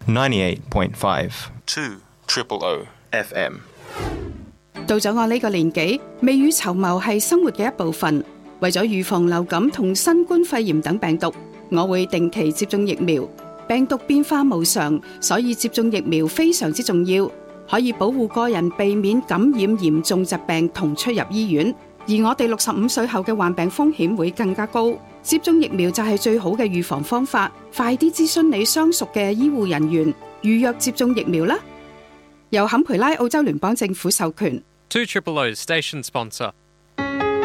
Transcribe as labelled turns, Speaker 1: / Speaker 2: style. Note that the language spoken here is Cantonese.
Speaker 1: 98.5 2 FM。
Speaker 2: 到咗我呢個年紀，未雨綢繆係生活嘅一部分。為咗預防流感同新冠肺炎等病毒，我會定期接種疫苗。病毒變化無常，所以接種疫苗非常之重要，可以保護個人避免感染嚴重疾病同出入醫院。而我哋65歲後嘅患病風險會更加高，接種疫苗就係最好嘅預防方法。快啲諮詢你相熟嘅醫護人員，預約接種疫苗啦。由坎培拉澳洲聯邦政府授權。
Speaker 3: 2 Station Sponsor